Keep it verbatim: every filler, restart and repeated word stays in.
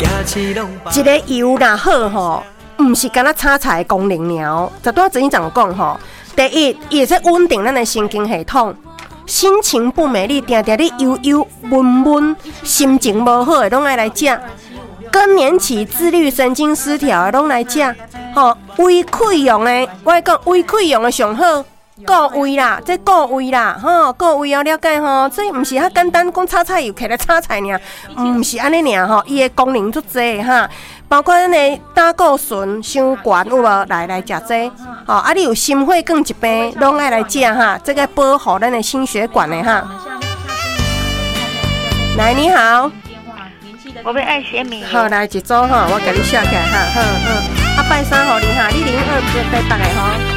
一个油若好吼，唔是干那炒菜的功能了。十多之前怎讲吼？第一，伊会使稳定咱的神经系统。心情不美丽，定定你忧忧闷闷，心情无好的拢爱来食。更年期自律神经失调的拢来食。吼，胃溃疡的，我讲胃溃疡的上好。顾胃啦，这顾胃啦，吼，顾胃要了解吼，这毋是遐简单，讲炒菜又起来炒菜尔，毋是安尼尔吼，伊的功能足济哈，包括咱的胆固醇伤悬有无？来来食这，吼，啊，你有心血管疾病，拢爱来食哈，这个保护咱的心血管的哈。来，你好， 我被爱学米。 好，来一组哈，我给你写起来哈，好好，啊，拜三互你哈，你零二八八个吼。